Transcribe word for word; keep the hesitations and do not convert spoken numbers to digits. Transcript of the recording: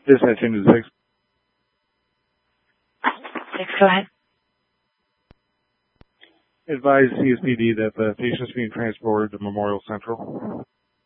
Dispatch into six. Six, go ahead. Advise C S P D that the patient is being transported to Memorial Central.